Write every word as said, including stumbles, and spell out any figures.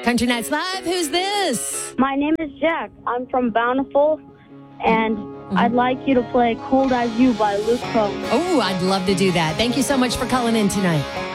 Country Nights Live, who's this? My name is Jack. I'm from Bountiful, and mm-hmm. I'd like you to play Cold As You by Luke Combs. Oh, I'd love to do that. Thank you so much for calling in tonight.